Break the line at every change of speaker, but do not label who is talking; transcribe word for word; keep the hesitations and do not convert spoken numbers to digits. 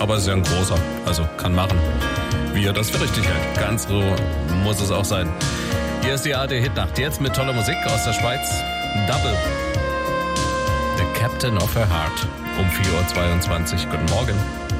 Aber es ist ja ein großer, also kann machen, wie er das für richtig hält. Ganz so muss es auch sein. Hier ist die A R D-Hitnacht, jetzt mit toller Musik aus der Schweiz. Double. The Captain of Her Heart um vier Uhr zweiundzwanzig. Guten Morgen.